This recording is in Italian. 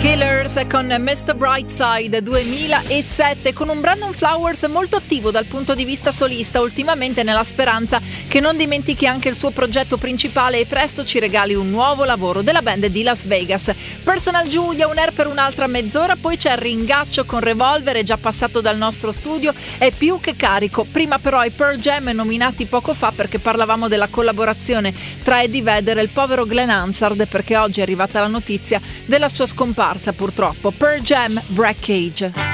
Killers con Mr. Brightside 2007, con un Brandon Flowers molto attivo dal punto di vista solista ultimamente, nella speranza che non dimentichi anche il suo progetto principale e presto ci regali un nuovo lavoro della band di Las Vegas. Personal Giulia, un air per un'altra mezz'ora, poi c'è il Ringaccio con Revolver, è già passato dal nostro studio, è più che carico. Prima però i Pearl Jam, nominati poco fa perché parlavamo della collaborazione tra Eddie Vedder e il povero Glenn Hansard, perché oggi è arrivata la notizia della sua scomparsa purtroppo. Pearl Jam, Wreckage.